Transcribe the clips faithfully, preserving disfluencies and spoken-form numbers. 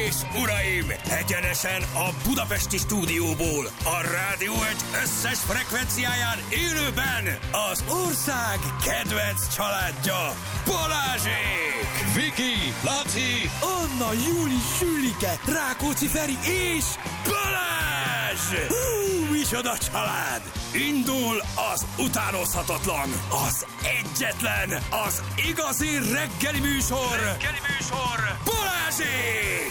és uraim, egyenesen a budapesti stúdióból, a Rádió egy összes frekvenciáján élőben az ország kedvenc családja, Balázsék! Viki, Laci, Anna, Júli, Sülike, Rákóczi Feri és Balázs! Hú, micsoda család! Indul az utánozhatatlan, az egyetlen, az igazi reggeli műsor, reggeli műsor, Balázsék!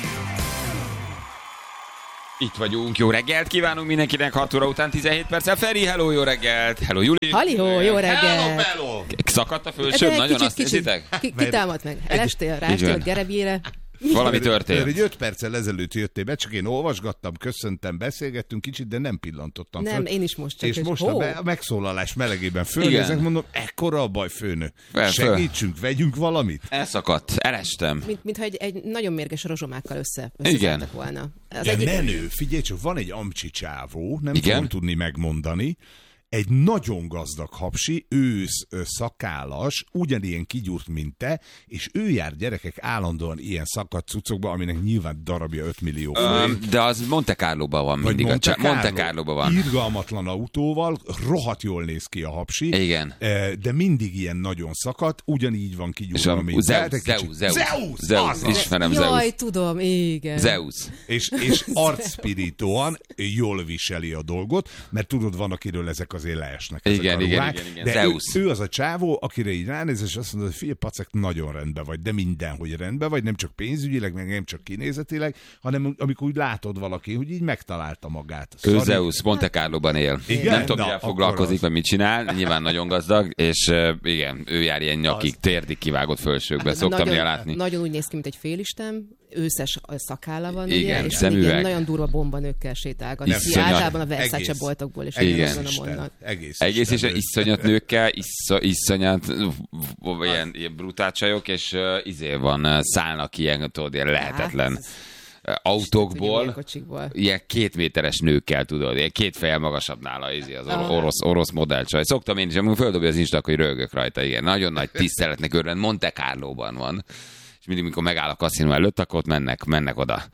Itt vagyunk, jó reggelt kívánunk mindenkinek, hat óra után tizenhét perccel. Feri, hello, jó reggelt! Hello, Júli! Halihó, jó reggelt! Hello, hello! Szakadt a fölsőm, nagyon kicsit, azt kicsit, érzitek? ki, kitámadt meg. Elestél, rástél a gerebjére. Valami történt. Egy öt perccel ezelőtt jöttél be, csak én olvasgattam, köszöntem, beszélgettünk kicsit, de nem pillantottam Nem, föl. én is most csak. És most a, be, a megszólalás melegében Igen. fölnézek, mondom, ekkora a baj, főnök. Fel, föl. Segítsünk, vegyünk valamit. Elszakadt, elestem. Mint, mintha egy, egy nagyon mérges rozsomákkal össze, Igen. összeszedtek volna. Az De egyik- menő, figyelj csak, van egy amcsi csávó, nem Igen? fogom tudni megmondani, egy nagyon gazdag hapsi, ősz ö, szakállas, ugyanilyen kigyúrt, mint te, és ő jár gyerekek állandóan ilyen szakadt cuccokba, aminek nyilván darabja öt millió forint. Um, de az Monte Carlo-ban van mindig. Monte a Monte Carlo-ban van. Irgalmatlan autóval, rohadt jól néz ki a hapsi. Igen. De mindig ilyen nagyon szakadt, ugyanígy van És kigyúrva, a mint Zeus, te, de Zeus, kicsit- Zeus, Zeus, Zeus, az az. ismerem Jaj, Zeus. tudom, igen. Zeus. És, és arcspiritóan jól viseli a dolgot, mert tudod, van, akiről ezek azért leesnek. Ezek Igen, a igen, ruhák, igen, igen. De Zeus. ő, ő az a csávó, akire így ránéz, és azt mondod, hogy figyelj, pacek, nagyon rendben vagy, de mindenhogy rendben vagy, nem csak pénzügyileg, meg nem csak kinézetileg, hanem amikor úgy látod valaki, hogy így megtalálta magát. Ő Szari- Zeus, Monte Carlo-ban él. Igen? Nem tudom, Na, mivel akkor foglalkozik, az. vagy mit csinál. Nyilván nagyon gazdag, és uh, igen, ő jár ilyen nyakig, térdig kivágott fölsőkbe. Szoktam nagyon, néha látni. Nagyon úgy néz ki, mint egy félistem, őszes szakálla van, Igen, ugye, és szemüveg. ilyen nagyon durva bombanőkkel sétálgat. Iszonyat. Általában a Versace Egész. boltokból, és Igen. igen. Isten, Mondanak. egész, Egész és Isten. iszonyat nőkkel, iszо, iszonyat ilyen, ilyen brutál csajok, és uh, izé van, uh, szállnak ilyen, tudod, ilyen lehetetlen Hát, ez- autókból, Ugye, kocsikból. ilyen két méteres nőkkel, tudod, ilyen két fejjel magasabb nála, izé, az or- Ah. orosz, orosz modellcsaj. Szoktam én is, amikor földobja az Insta, hogy röhögök rajta, igen. Nagyon nagy tiszteletnek örvend, Monte Carlo-ban van. És mindig, mikor megáll a kaszinó előtt, akkor ott mennek, mennek oda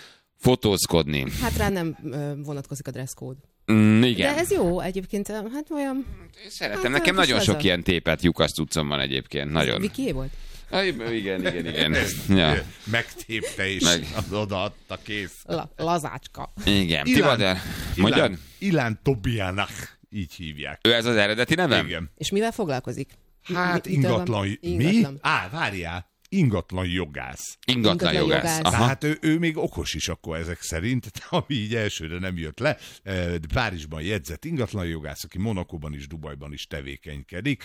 fotózkodni. Hát rá nem ö, vonatkozik a dresscode. Mm, igen. De ez jó egyébként, hát olyan... Szeretem. Hát, Nekem kis nagyon sok laza. ilyen tépet lyukas cuccom van egyébként. Nagyon. Vikié volt? Ah, igen, igen, igen. Ja. Megtépte és Meg. az odaadta, kész. La, lazácska. Igen. Ti Ilán, vagy mondjad? Ilán, Ilán Tobiának, így hívják. Ő ez az eredeti nevem? Igen. És mivel foglalkozik? Hát Mi- mitől ingatlan, van? mi? Ingatlan. Á, várjál, ingatlan jogász. Ingatlan Ingatlan jogász. jogász. Aha. Tehát ő, ő még okos is akkor ezek szerint, ami így elsőre nem jött le. Eh, Párizsban jegyzett ingatlan jogász, aki Monakóban is, Dubajban is tevékenykedik.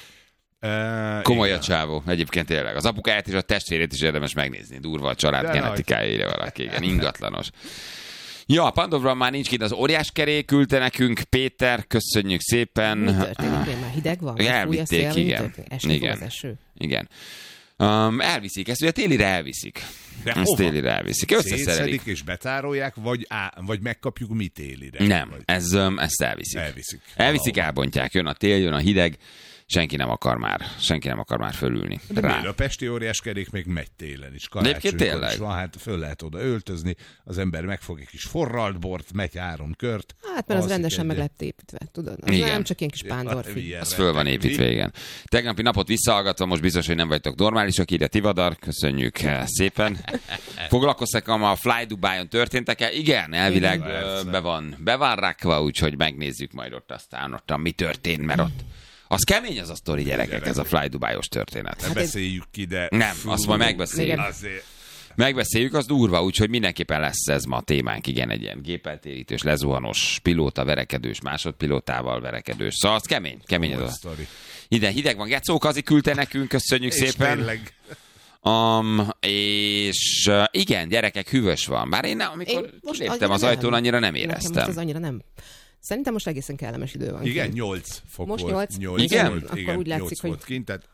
Eh, Komoly a igen. csávó, egyébként tényleg. Az apukáját és a testvérét is érdemes megnézni. Durva a család De genetikája, írja valaki. Igen, ingatlanos. Ja, Pandorban már nincs kint, az óriás kerék küldte nekünk. Péter, köszönjük szépen. Mi történik? Még már hideg van? Fúj a Elvitték, szél, mi igen. történik? Esni fog Igen. az eső? Igen. Um, elviszik, ezt ugye télire elviszik. De Ezt hova? télire elviszik. Összeszerelik. Szétszedik és betárolják, vagy, á, vagy megkapjuk mi télire? Nem, Vagy ez, um, ezt elviszik. elviszik. Elviszik, Valahol. elbontják. Jön a tél, jön a hideg. Senki nem akar már, senki nem akar már fölülni De rá. miért? A pesti óriás kerék még megy télen is. egyébként Karácsonykor tényleg? is van, hát föl lehet oda öltözni, az ember megfog egy kis forralt bort, megy három kört. Hát, mert az alszik rendesen meg egyet. lett építve, tudod? Az Igen. nem csak ilyen kis pándorfi. Ilyen Az föl van reggeli. építve, igen. Tegnapi napot visszahallgatva, most biztos, hogy nem vagytok normálisak, írja Tivadar, köszönjük szépen. Foglalkoztak a Fly Dubai-on történtek-e? Igen, elvileg Igen. ö, be van, be van rakva, úgyhogy megnézzük majd ott aztán ott, mi történt, mert ott az kemény az a sztori, gyerekek, ez a Fly Dubai-os történet. Ne beszéljük ki, de... Nem, Fú, azt majd megbeszéljük. Igen. Azért... Megbeszéljük, az durva, úgyhogy mindenképpen lesz ez ma a témánk, igen, egy ilyen gépeltérítős, lezuhanós, pilóta verekedős, másodpilótával verekedős. Szóval az kemény, kemény ez Jó a... sztori. Ide hideg van, Gecó Kazi küldte nekünk, köszönjük És szépen. tényleg. Um, és uh, igen, gyerekek, hüvös van. Bár én nem, amikor léptem az ajtón, annyira nem Nekem most éreztem. az annyira nem. Szerintem most egészen kellemes idő van. Igen, kint. nyolc fok Most volt. nyolc? nyolc Igen? volt, Akkor igen, úgy látszik, nyolc hogy- volt kint, tehát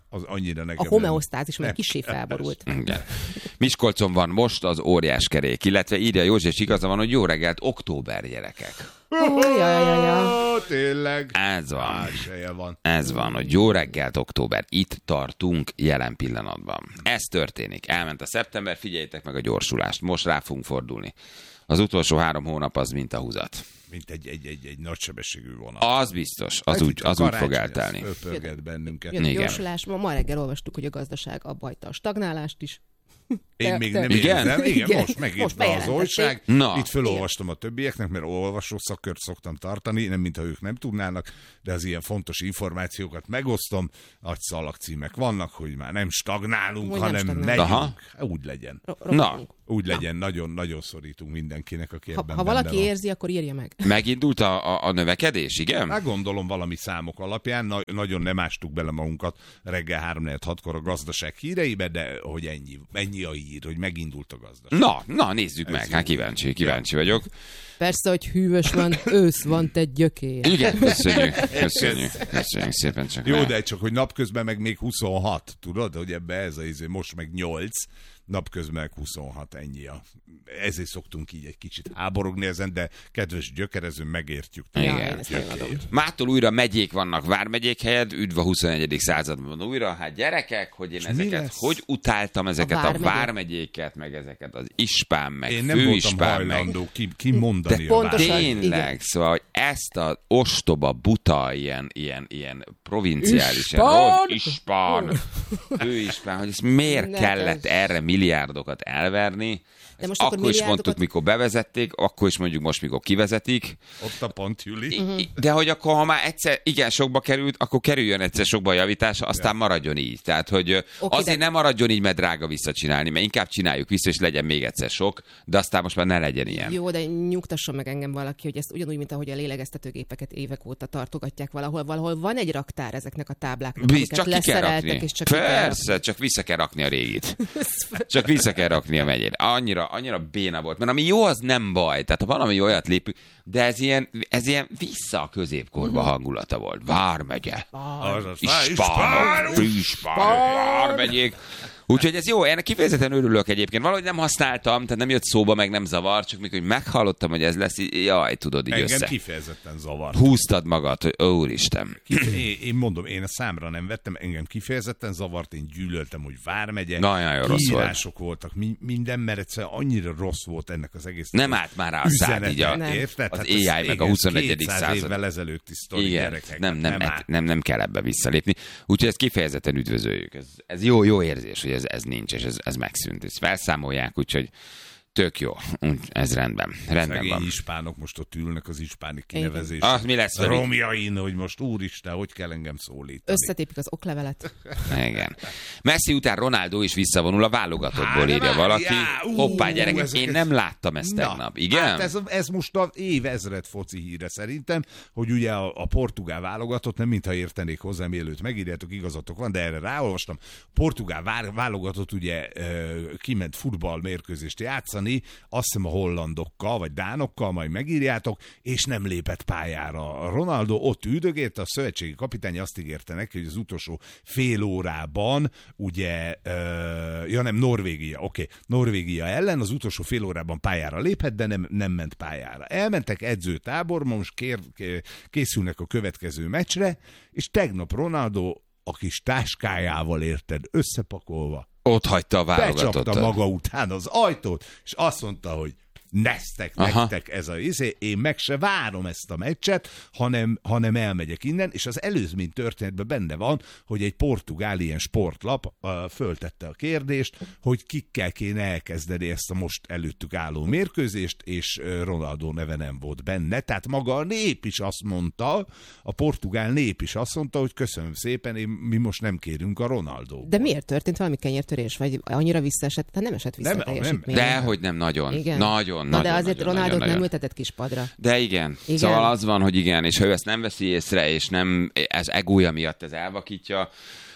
az annyira nekem. A homeosztázis meg kissé felborult. Igen. Miskolcon van most az óriás kerék, illetve írja Józsi, és igaza van, hogy jó reggelt, október gyerekek. Oh, ja, ja, ja. Oh, tényleg. Ez van. Álseje van. Ez van, hogy jó reggelt, október. Itt tartunk jelen pillanatban. Ez történik. Elment a szeptember, figyeljétek meg a gyorsulást. Most rá fogunk fordulni. Az utolsó három hónap az mint a húzat. Mint egy, egy, egy, egy nagysebességű vonat. Az biztos, az, úgy, az úgy fog eltelni. Fölpörget bennünket. Jön a gyorsulás, ma, ma reggel olvastuk, hogy a gazdaság abba hagyta a stagnálást is. Én Te, még te. nem Igen? érzem. Igen, Igen. most megint Most az újság. Na. Itt felolvastam a többieknek, mert olvasó szakkört szoktam tartani, nem mintha ők nem tudnának, de az ilyen fontos információkat megosztom. Nagy szalagcímek vannak, hogy már nem stagnálunk, Hogy hanem nem megyünk. Aha. Úgy legyen. Ro- Na. rohanunk. Úgy legyen, nagyon-nagyon szorítunk mindenkinek, aki Ha, ebben ha benne valaki van. érzi, akkor írja meg. Megindult a, a, a növekedés, igen? Hát gondolom valami számok alapján, na, nagyon nem ástuk bele magunkat reggel három negyven hatkor a gazdaság híreibe, de hogy ennyi, ennyi a hír, hogy megindult a gazdaság. Na, na, nézzük meg, hát kíváncsi, kíváncsi vagyok. Persze, hogy hűvös van, ősz van, te gyökér. Igen, köszönjük, köszönjük, köszönjük szépen, csak Jó, ne. de csak, hogy napközben meg még huszonhat, tudod, hogy ebbe ez a izé, most meg nyolc, napközben meg huszonhat, ennyi a... Ezért szoktunk így egy kicsit háborogni ezen, de kedves gyökerező, megértjük. Ja, Igen. én ezt megadom. Mától újra megyék vannak vármegyék helyett, üdv a huszonegyedik században újra. Hát gyerekek, hogy én mi ezeket, lesz? hogy utáltam ezeket a, vármegyek? a vármegyéket, meg ezeket az ispán, meg Én nem voltam főispán, meg... hajlandó ki, ki mondani De a pontosan- várt. Tényleg, Igen. szóval, hogy ezt a ostoba, buta, ilyen, ilyen, ilyen provinciális, Ispán! ispán, főispán, hogy ezt miért Ne kellett kezd. erre milliárdokat elverni. De most Akkor akkor is mondtuk, milliárdokat- mikor bevezették, akkor is mondjuk most, mikor kivezetik. Ott a pont, Jüli. Mhm. De hogy akkor, ha már egyszer igen sokba került, akkor kerüljön egyszer sokba a javítása, aztán maradjon így. Tehát, hogy okay, azért de- nem maradjon így, mert drága visszacsinálni, mert inkább csináljuk vissza, és legyen még egyszer sok, de aztán most már ne legyen ilyen. Jó, de nyugtasson meg engem valaki, hogy ezt ugyanúgy, mint ahogy a lélegeztetőgépeket évek óta tartogatják valahol. Valahol van egy raktár ezeknek a tábláknak, Biz, amiket csak ki kell leszereltek, rakni. és csak ki kell Persze, csak vissza kell rakni a régit. Csak vissza kell rakni a megyét. Annyira, annyira béna volt. Mert ami jó, az nem baj. Tehát ha valami olyat lépünk, de ez ilyen, ez ilyen vissza a középkorba hangulata volt. Vármegye. Azaz, Ispánok, főispánok, vármegyék. Úgyhogy ez jó, ennek kifejezetten örülök egyébként. Valahogy nem használtam, tehát nem jött szóba, meg nem zavar, csak mikor meghallottam, hogy ez lesz, így- jaj, tudod, így Engem össze. kifejezetten zavart. Húztad magad, hogy ó, úristen. Kife- én, én mondom, én a számra nem vettem, engem kifejezetten zavart, én gyűlöltem, hogy Vármegye. Nagyon rossz volt. Kiírások voltak, mi, minden, mert egyszerűen annyira rossz volt ennek az egész. Nem állt már rá a szád így a, Nem. érted? az Hát á i ez- meg igen, a huszonegyedik kétszáz század. évvel ezelőtti sztori, Igen, gyerekek. nem, nem, nem, áll. nem, nem kell ebbe visszalépni. Úgyhogy ezt kifejezetten üdvözöljük. Ez, ez jó, jó érzés, hogy ez, ez nincs, és ez, ez megszűnt. Ezt felszámolják, úgyhogy tök jó. Úgy, ez rendben. Rendben Szegény van. ispánok most ott ülnek az ispáni kinevezés. Ah, mi lesz velük? Romjain, hogy most úristen, hogy kell engem szólítani. Összetépik az oklevelet. Igen. Messi után Ronaldo is visszavonul a válogatottból, Hát, írja valaki. várjál, ú, Hoppá, gyerekek, ezeket- én nem láttam ezt Na, tegnap. Igen? Hát ez, ez most az évezred foci híre szerintem, hogy ugye a, a portugál válogatott, nem mintha értenék hozzá, mielőtt megírjátok, igazatok van, de erre ráolvastam. Portugál vá- válogatott ugye ö, kiment futballmérkőzést játszani, azt hiszem a hollandokkal, vagy dánokkal, majd megírjátok, és nem lépett pályára. A Ronaldo ott üldögélt, a szövetségi kapitány azt ígérte neki, hogy az utolsó fél órában, ugye, ö, ja nem, Norvégia, oké, okay, Norvégia ellen az utolsó fél órában pályára léphet, de nem, nem ment pályára. Elmentek edzőtáborba, most kér, készülnek a következő meccsre, és tegnap Ronaldo a kis táskájával, érted, összepakolva, Ott hagyta a becsapta válogatottat. maga után az ajtót, és azt mondta, hogy neztek Aha. nektek ez a izé, én meg se várom ezt a meccset, hanem, hanem elmegyek innen, és az előzmény történetben benne van, hogy egy portugál ilyen sportlap uh, föltette a kérdést, hogy kikkel kéne elkezdeni ezt a most előttük álló mérkőzést, és uh, Ronaldo neve nem volt benne, tehát maga a nép is azt mondta, a portugál nép is azt mondta, hogy köszönöm szépen, én, mi most nem kérünk a Ronaldo. De miért történt valami kenyértörés? Vagy annyira visszaesett? Tehát nem esett vissza Nem, a nem. teljesítmény. De hogy nem nagyon. Igen. Nagyon, Na nagyon, de azért nagyon, Ronaldot nagyon, nem nagyon. ültetett kis padra. De igen. Igen. Szóval az van, hogy igen, és ha ő ezt nem veszi észre, és nem, ez egója miatt ez elvakítja,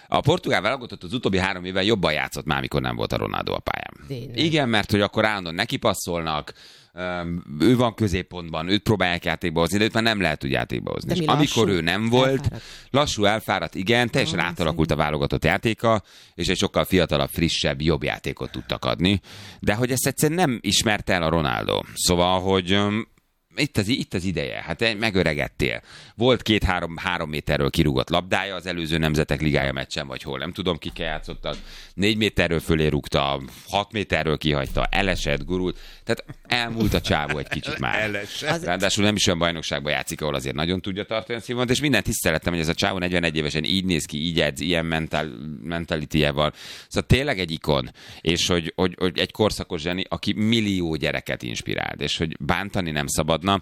A portugál válogatott az utóbbi három évben jobban játszott már, mikor nem volt a Ronaldo a pályán. Tényleg. Igen, mert hogy akkor állandóan neki passzolnak, ő van középpontban, őt próbálják játékba hozni, de őt már nem lehet úgy játékba hozni. És amikor ő nem volt, elfáradt. lassú, elfáradt, igen, teljesen ah, átalakult a válogatott játéka, és egy sokkal fiatalabb, frissebb, jobb játékot tudtak adni. De hogy ezt egyszerűen nem ismerte el a Ronaldo. Szóval, hogy Itt az, itt az ideje, hát megöregedtél. Volt két-három három méterről kirúgott labdája az előző Nemzetek Ligája meccsen, vagy hol, nem tudom, kikkel játszottak. Négy méterről fölé rúgta, hat méterről kihagyta, elesett, gurult. Tehát elmúlt a csávó egy kicsit már. Elesett. Ráadásul nem is olyan bajnokságban játszik, ahol azért nagyon tudja tartani a színvonalat, és minden tiszteletem, hogy ez a csávó negyvenegy évesen így néz ki, így edz, ilyen mental, mentalityjával. Szóval tényleg egy ikon, és hogy, hogy, hogy egy korszakos zseni, aki millió gyereket inspirált, és hogy bántani nem szabad. Na,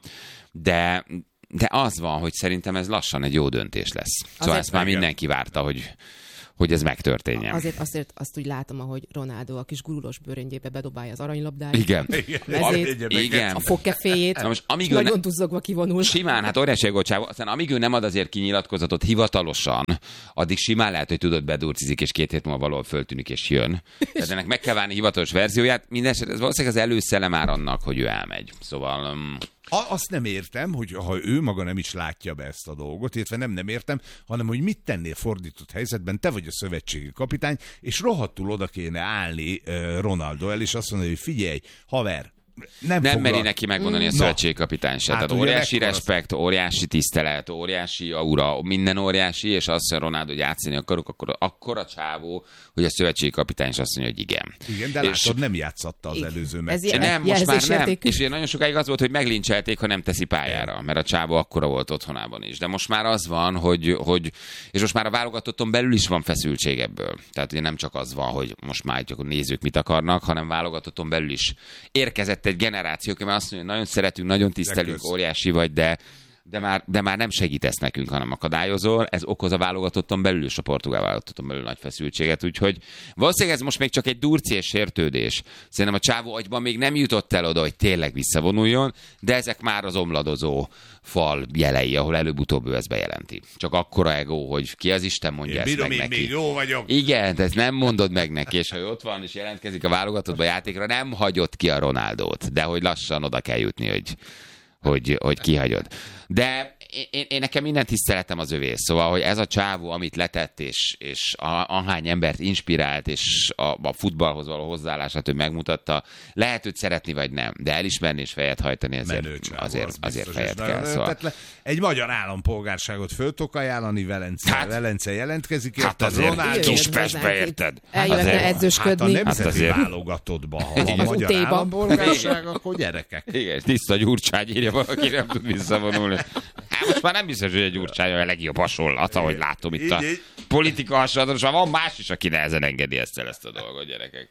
de, de az van, hogy szerintem ez lassan egy jó döntés lesz. Szóval azért ezt már mindenki várta, hogy, hogy ez megtörténjen. Azért, azért azt úgy látom, ahogy Ronaldo a kis gurulós bőröngyébe bedobálja az aranylabdát. Igen. Mezét, Igen. A fogkeféjét, Na most, amíg nagyon ne... tuzzogva kivonul. Simán, hát óriási egócsávó. Aztán amíg ő nem ad azért kinyilatkozatot hivatalosan, addig simán lehet, hogy tudod, bedurcizik, és két hét múlva valahol föltűnik, és jön. Tehát ennek meg kell várni hivatalos verzióját. Mindenesetre ez valószínűleg az előszele már annak, hogy ő elmegy. Szóval... Um... Azt nem értem, hogy ha ő maga nem is látja be ezt a dolgot, illetve nem nem értem, hanem hogy mit tennél fordított helyzetben, te vagy a szövetségi kapitány, és rohadtul oda kéne állni Ronaldo el, és azt mondani, hogy figyelj, haver, nem, nem foglal... meri neki megmondani mm. a szövetségi kapitány se. Hát tehát óriási respekt, az... óriási tisztelet, óriási aura, minden óriási, és azt mondja, Ronaldo, hogy játszani akarok, akkor, akkor a csávó, hogy a szövetségi kapitány is azt mondja, hogy igen. Igen, de és... látod, nem játszatta az előző meccsen. Nem, most már nem. És ugye nagyon sokáig az volt, hogy meglincselték, ha nem teszi pályára, mert a csávó akkora volt otthonában is. De most már az van, hogy, hogy és most már a válogatotton belül is van feszültség ebből. Tehát ugye nem csak az van, hogy most már csak a nézők mit akarnak, hanem válogatotton belül is érkezett egy generáció, mert azt mondja, hogy nagyon szeretünk, nagyon tisztelünk, óriási vagy, de, de, már, de már nem segítesz nekünk, hanem akadályozol. Ez okoz a válogatotton belül és a portugál válogatotton belül nagy feszültséget, úgyhogy valószínűleg ez most még csak egy durci és sértődés. Szerintem a csávó agyban még nem jutott el oda, hogy tényleg visszavonuljon, de ezek már az omladozó fal jelei, ahol előbb-utóbb ő ezt bejelenti. Csak akkora ego, hogy ki az Isten mondja én ezt bírom, meg én neki. Még jó vagyok. Igen, de ezt nem mondod meg neki, és ha ott van és jelentkezik a válogatottba játékra, nem hagyod ki a Ronaldót, de hogy lassan oda kell jutni, hogy, hogy, hogy kihagyod. De én, én nekem minden tiszteletem az övé, szóval, hogy ez a csávó, amit letett, és, és a, ahány embert inspirált, és a, a futballhoz való hozzáállását ő megmutatta, lehet őt szeretni, vagy nem, de elismerni és fejet hajtani azért, csávó, azért, az azért fejet kell. Szóval. Egy magyar állampolgárságot föl tudok ajánlani, Velence, hát, Velence jelentkezik. Hát azért Ronaldo, Kispestbe érted. Eljöhetne edzősködni. Hát a nemzeti hát válogatottba, ha a magyar állampolgárság, akkor gyerekek. Igen, tiszta Gyurcsány írja valaki, nem tud visszavonulni. Hát most már nem biztos, hogy egy Gyurcsány a legjobb hasonlat, ahogy látom itt a politika hasonlatot, és van más is, aki nehezen engedi ezt el ezt a dolgot, gyerekek.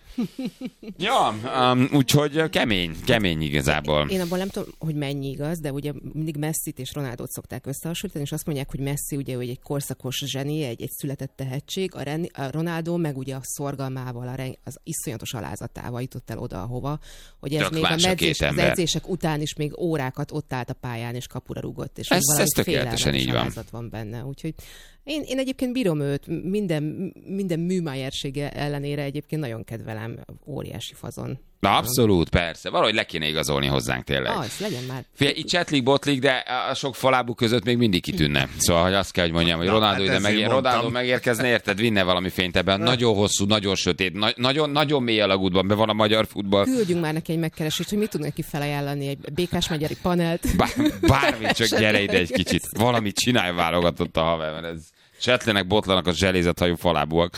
Ja, um, úgyhogy kemény, kemény igazából. Én abban nem tudom, hogy mennyi igaz, de ugye mindig Messit és Ronaldót szokták összehasonlítani, és azt mondják, hogy Messi ugye hogy egy korszakos zseni, egy, egy született tehetség, a, Ren, a Ronaldo meg ugye a szorgalmával, a ren, az iszonyatos alázatával jutott el oda, ahova, hogy ez Tök még a medzés, az edzések után is még órákat ott állt a pályán, és kapura rúgott, és ez, ez tökéletesen így van. van benne, úgyhogy Én, én egyébként bírom őt, minden, minden műmájersége ellenére egyébként nagyon kedvelem, óriási fazon. Na, abszolút, persze. Valahogy le kéne igazolni hozzánk tényleg. Az, legyen már. Fél, itt csetlik, botlik, de a sok falábú között még mindig kitűnne. Szóval, hogy azt kell, hogy mondjam, hogy Na, Ronaldo, hát ide megér, Ronaldo megérkezne, érted, vinne valami fényt ebben. Nagyon hosszú, nagyon sötét, na, nagyon, nagyon mély alagútban be van a magyar futball. Küldjünk már neki egy megkeresést, hogy mit tudnak neki felajánlani, egy békás-megyeri panelt. Bár, bármit, csak gyere ide egy kicsit. Valamit csinálj, válogatott a haver, mert ez csetlenek, botlanak a zselézett hajú falábúak.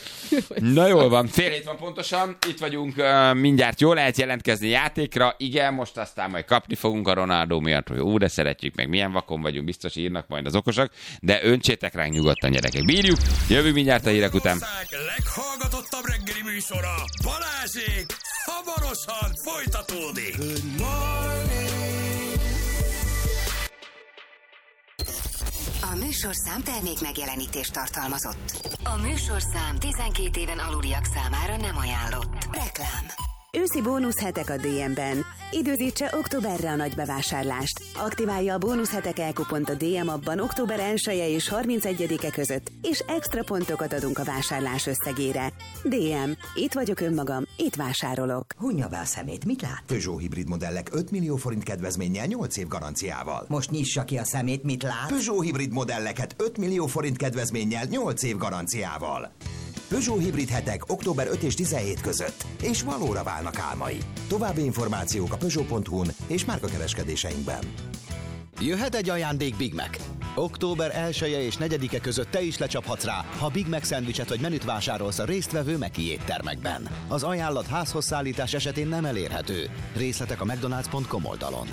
Na jól van, fél hét van pontosan, itt vagyunk, uh, mindjárt jól lehet jelentkezni játékra, igen, most aztán majd kapni fogunk a Ronaldo miatt, hogy ú, de szeretjük, meg milyen vakon vagyunk, biztos írnak majd az okosak, de öntsétek ránk nyugodtan, gyerekek, bírjuk, jövünk mindjárt a hírek után. Leghallgatottabb reggeli műsora, Balázsék, hamarosan folytatódik. Good morning. A műsorszám termék megjelenítést tartalmazott. A műsorszám tizenkét éven aluliak számára nem ajánlott. Reklám. Őszi bónuszhetek a dé em-ben. Időzítse októberre a nagy bevásárlást. Aktiválja a bónuszhetek elkupont a dé em appban október elseje és harmincegyedike között, és extra pontokat adunk a vásárlás összegére. dé em. Itt vagyok önmagam, itt vásárolok. Hunja be a szemét, mit lát? Peugeot hibrid modellek öt millió forint kedvezménnyel nyolc év garanciával. Most nyissa ki a szemét, mit lát? Peugeot hibrid modelleket öt millió forint kedvezménnyel nyolc év garanciával. Peugeot hibrid hetek október ötödike és tizenhetedike között, és valóra válnak álmai. További információk a peugeot pont hu-n és márkakereskedéseinkben. Jöhet egy ajándék Big Mac. október elseje és negyedike között te is lecsaphatsz rá, ha Big Mac szendvicset vagy menüt vásárolsz a résztvevő Meki éttermekben. Az ajánlat házhoz szállítás esetén nem elérhető. Részletek a mcdonalds pont com oldalon.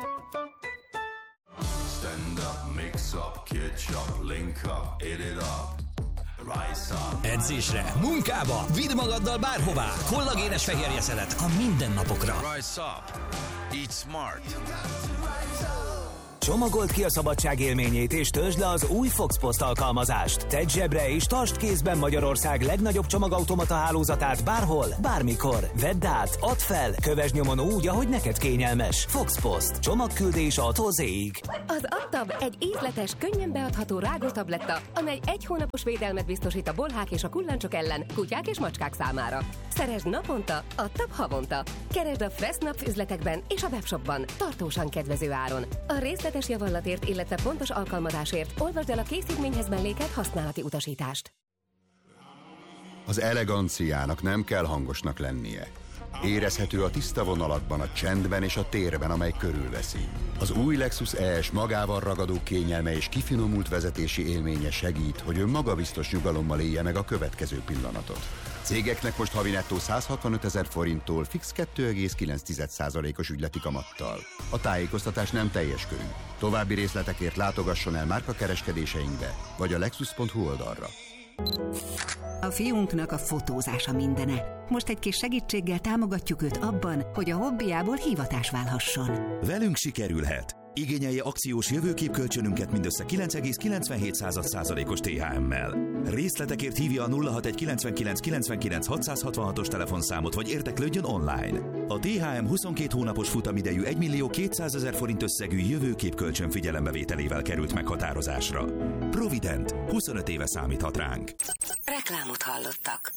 Stand up, mix up, catch up, link up, eat it up. Edzésre, munkába, vidd magaddal bárhová. Kollagénes fehérjeszelet a mindennapokra. Rise up, eat smart. Csomagold ki a szabadság élményét és töltsd le az új Fox Post alkalmazást. Tedd zsebre és tartsd kézben Magyarország legnagyobb csomagautomata hálózatát bárhol, bármikor. Vedd át, add fel, kövesd nyomon úgy, ahogy neked kényelmes. Fox Post. Csomagküldés A-tól Z-ig. Az Adtab egy ízletes, könnyen beadható rágótabletta, amely egy hónapos védelmet biztosít a bolhák és a kullancsok ellen, kutyák és macskák számára. Szeresd naponta, Adtab havonta. Keresd a Fressnapf üzletekben és a webshopban, tartósan kedvező áron. A részletes javallatért, illetve pontos alkalmazásért olvasd el a készítményhez mellékelt használati utasítást. Az eleganciának nem kell hangosnak lennie. Érezhető a tiszta vonalakban, a csendben és a térben, amely körülveszi. Az új Lexus E S magával ragadó kényelme és kifinomult vezetési élménye segít, hogy ön magabiztos nyugalommal élje meg a következő pillanatot. Cégeknek most havi nettó száz hatvanöt ezer forinttól fix kettő egész kilenc százalékos ügyleti kamattal. A tájékoztatás nem teljes körű. További részletekért látogasson el márkakereskedéseinkbe, vagy a lexus pont hu oldalra. A fiunknak a fotózása mindene. Most egy kis segítséggel támogatjuk őt abban, hogy a hobbiából hivatás válhasson. Velünk sikerülhet. Igényelje akciós jövőképkölcsönünket mindössze kilenc egész kilencvenhét százalékos té há em-mel. Részletekért hívja a nulla hatvanegy kilencvenkilenc kilencvenkilenc hatszázhatvanhatos telefonszámot, vagy érdeklődjön online. A té há em huszonkét hónapos futamidejű egy millió kétszázezer forint összegű jövőképkölcsön figyelembevételével került meghatározásra. Provident, huszonöt éve számíthat ránk. Reklámot hallottak.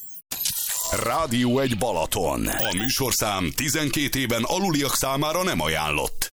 Rádió egy Balaton. A műsorszám tizenkét éven aluliak számára nem ajánlott.